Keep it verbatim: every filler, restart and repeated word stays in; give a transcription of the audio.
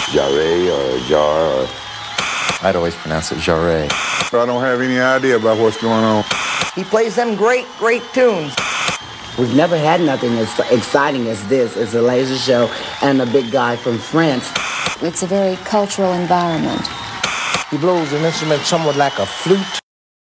Jarre or Jar or... I'd always pronounce it Jarre. I don't have any idea about what's going on. He plays them great, great tunes. We've never had nothing as exciting as this. It's a laser show and a big guy from France. It's a very cultural environment. He blows an instrument somewhat like a flute.